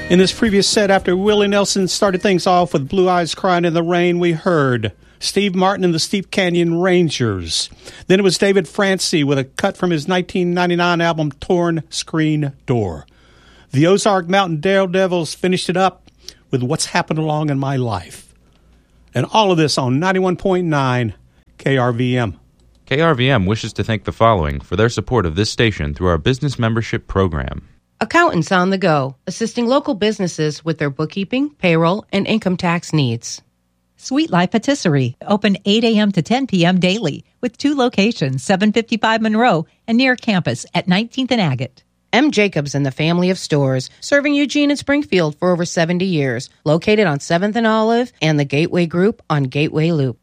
In this previous set, after Willie Nelson started things off with Blue Eyes Crying in the Rain, we heard Steve Martin and the Steep Canyon Rangers. Then it was David Francie with a cut from his 1999 album Torn Screen Door. The Ozark Mountain Daredevils finished it up with What's Happened Along in My Life. And all of this on 91.9 KRVM. KRVM wishes to thank the following for their support of this station through our business membership program. Accountants on the Go, assisting local businesses with their bookkeeping, payroll, and income tax needs. Sweet Life Patisserie, open 8 a.m. to 10 p.m. daily, with 2 locations, 755 Monroe and near campus at 19th and Agate. M. Jacobs and the Family of Stores, serving Eugene and Springfield for over 70 years, located on 7th and Olive and the Gateway Group on Gateway Loop.